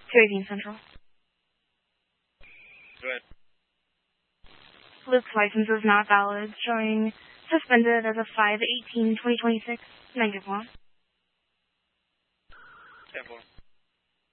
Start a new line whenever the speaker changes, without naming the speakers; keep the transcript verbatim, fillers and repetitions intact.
two eighteen Central.
Go ahead.
Luke's license is not valid, showing suspended as of five eighteen twenty twenty-six. Negative one.
ten four.